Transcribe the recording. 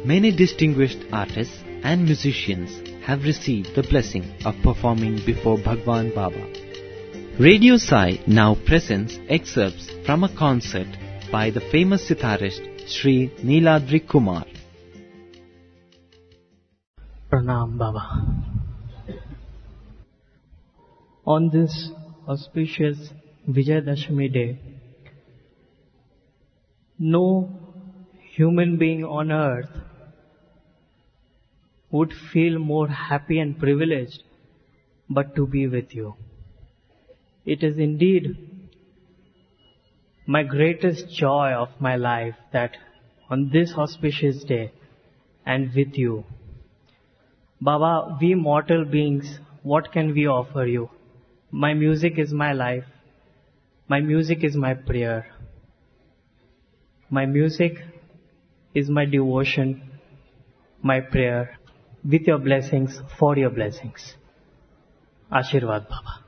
Many distinguished artists and musicians have received the blessing of performing before Bhagwan Baba. Radio Sai now presents excerpts from a concert by the famous sitarist Sri Neeladri Kumar. Pranam Baba. On this auspicious Vijayadashami day, no human being on earth would feel more happy and privileged but to be with you. It is indeed my greatest joy of my life that on this auspicious day and with you. Baba, we mortal beings, what can we offer you? My music is my life. My music is my prayer. My music is my devotion, my prayer, with your blessings, for your blessings. Ashirwad Baba.